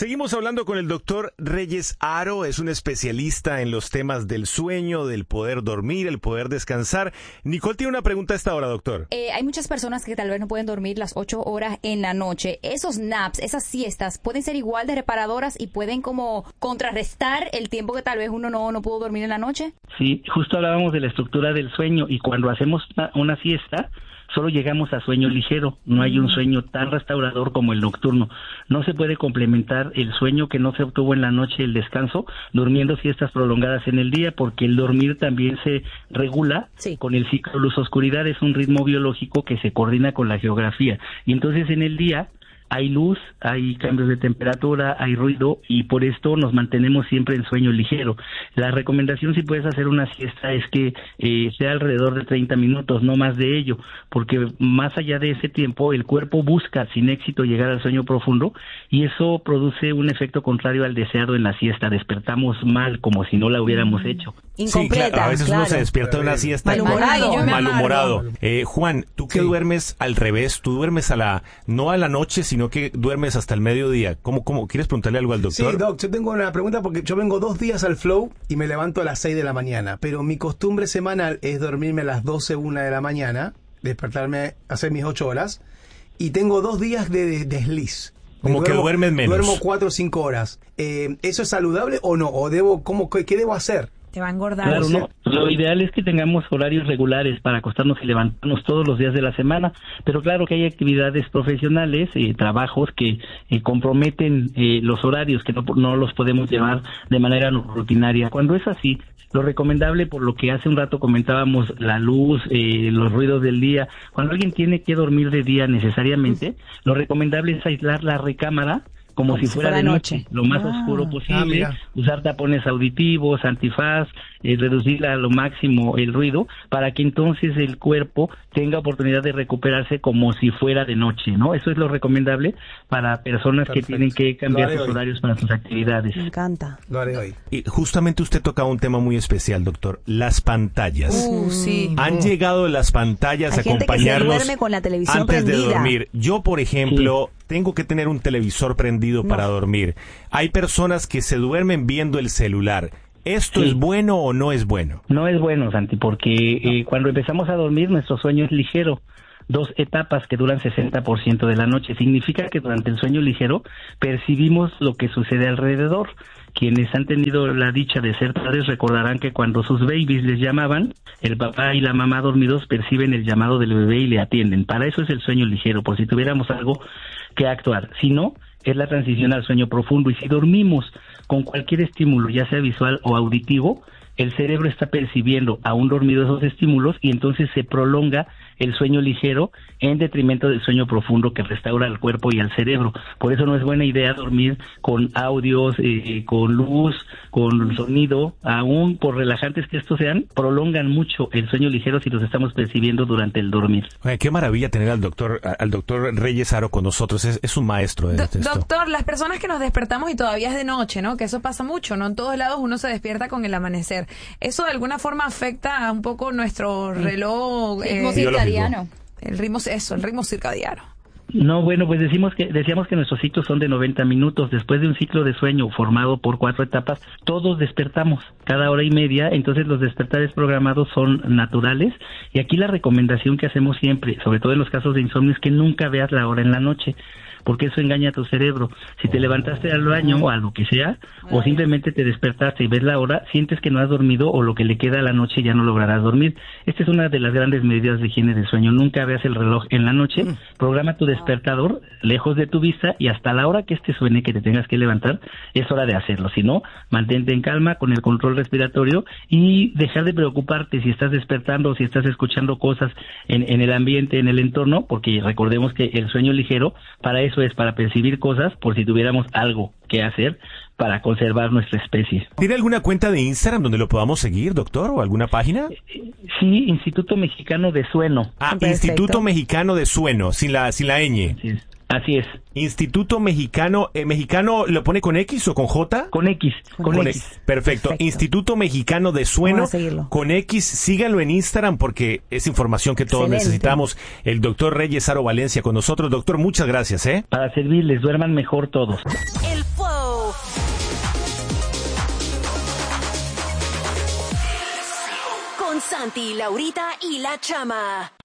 Seguimos hablando con el doctor Reyes Haro, es un especialista en los temas del sueño, del poder dormir, el poder descansar. Nicole tiene una pregunta a esta hora, doctor. Hay muchas personas que tal vez no pueden dormir las 8 horas en la noche. Esos naps, esas siestas, pueden ser igual de reparadoras y pueden como contrarrestar el tiempo que tal vez uno no pudo dormir en la noche. Sí, justo hablábamos de la estructura del sueño y cuando hacemos una siesta, solo llegamos a sueño ligero, no hay un sueño tan restaurador como el nocturno. No se puede complementar el sueño que no se obtuvo en la noche, el descanso, durmiendo siestas prolongadas en el día, porque el dormir también se regula con el ciclo luz-oscuridad, es un ritmo biológico que se coordina con la geografía. Y entonces en el día hay luz, hay cambios de temperatura, hay ruido y por esto nos mantenemos siempre en sueño ligero. La recomendación si puedes hacer una siesta es que sea alrededor de 30 minutos, no más de ello, porque más allá de ese tiempo el cuerpo busca sin éxito llegar al sueño profundo y eso produce un efecto contrario al deseado en la siesta. Despertamos mal, como si no la hubiéramos hecho. Incompleta, sí, claro, a veces uno se despierta de una siesta malhumorado. Juan, tú que duermes al revés, tú duermes no a la noche, sino que duermes hasta el mediodía. ¿Cómo? ¿Quieres preguntarle algo al doctor? Sí, doc, yo tengo una pregunta porque yo vengo 2 días al flow y me levanto a las 6 de la mañana, pero mi costumbre semanal es dormirme a las 12, 1 de la mañana, despertarme, hacer mis 8 horas, y tengo 2 días de desliz. Como que duermes menos. Duermo 4 o 5 horas. ¿Eso es saludable o no? ¿O qué debo hacer? Te va a engordar. Claro, no. Lo ideal es que tengamos horarios regulares para acostarnos y levantarnos todos los días de la semana, pero claro que hay actividades profesionales, trabajos que comprometen los horarios, que no los podemos llevar de manera rutinaria. Cuando es así, lo recomendable, por lo que hace un rato comentábamos, la luz, los ruidos del día, cuando alguien tiene que dormir de día necesariamente, lo recomendable es aislar la recámara como si fuera de noche, lo más oscuro posible, usar tapones auditivos, antifaz, reducir a lo máximo el ruido, para que entonces el cuerpo tenga oportunidad de recuperarse como si fuera de noche, ¿no? Eso es lo recomendable para personas que tienen que cambiar sus horarios para sus actividades. Me encanta. Lo haré hoy. Y justamente usted toca un tema muy especial, doctor, las pantallas. Sí. Han llegado las pantallas a acompañarnos que se duerme con la televisión antes prendida. de dormir. Yo, por ejemplo, tengo que tener un televisor prendido para dormir. Hay personas que se duermen viendo el celular. ¿Esto es bueno o no es bueno? No es bueno, Santi, porque cuando empezamos a dormir nuestro sueño es ligero. 2 etapas que duran 60% de la noche. Significa que durante el sueño ligero percibimos lo que sucede alrededor. Quienes han tenido la dicha de ser padres recordarán que cuando sus babies les llamaban, el papá y la mamá dormidos perciben el llamado del bebé y le atienden. Para eso es el sueño ligero, por si tuviéramos algo que actuar. Si no, es la transición al sueño profundo. Y si dormimos con cualquier estímulo, ya sea visual o auditivo, el cerebro está percibiendo aún dormido esos estímulos y entonces se prolonga el sueño ligero en detrimento del sueño profundo que restaura al cuerpo y al cerebro. Por eso no es buena idea dormir con audios, con luz, con sonido, aún por relajantes que estos sean, prolongan mucho el sueño ligero si los estamos percibiendo durante el dormir. Oye, qué maravilla tener al doctor Reyes Haro con nosotros, es un maestro de esto. Doctor, las personas que nos despertamos y todavía es de noche, ¿no? Que eso pasa mucho, ¿no? En todos lados uno se despierta con el amanecer. ¿Eso de alguna forma afecta a un poco nuestro reloj circadiano? El ritmo circadiano. No, bueno, pues decíamos que nuestros ciclos son de 90 minutos. Después de un ciclo de sueño formado por 4 etapas, todos despertamos cada hora y media, entonces los despertares programados son naturales. Y aquí la recomendación que hacemos siempre, sobre todo en los casos de insomnio, es que nunca veas la hora en la noche, porque eso engaña a tu cerebro. Si te levantaste al baño o a lo que sea, o simplemente te despertaste y ves la hora, sientes que no has dormido o lo que le queda a la noche ya no lograrás dormir. Esta es una de las grandes medidas de higiene del sueño. Nunca veas el reloj en la noche, programa tu despertador lejos de tu vista y hasta la hora que suene que te tengas que levantar, es hora de hacerlo. Si no, mantente en calma con el control respiratorio y dejar de preocuparte si estás despertando o si estás escuchando cosas en el ambiente, en el entorno, porque recordemos que el sueño ligero, para eso es, para percibir cosas, por si tuviéramos algo que hacer para conservar nuestra especie. ¿Tiene alguna cuenta de Instagram donde lo podamos seguir, doctor, o alguna página? Sí, Instituto Mexicano de Sueño. Perfecto. Instituto Mexicano de Sueño, sin la ñ. Sí. Así es. Instituto Mexicano, ¿mexicano lo pone con X o con J? Con X. Perfecto. Instituto Mexicano de Sueño, con X. Síganlo en Instagram porque es información que todos necesitamos. El doctor Reyes Haro Valencia con nosotros. Doctor, muchas gracias. Para servirles, duerman mejor todos. El fuego Santi, Laurita y La Chama.